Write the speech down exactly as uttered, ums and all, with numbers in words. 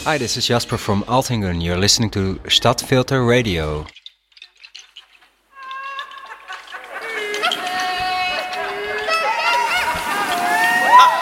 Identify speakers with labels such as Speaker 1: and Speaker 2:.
Speaker 1: Hi, this is Jasper from Altingen. You're listening to Stadtfilter Radio.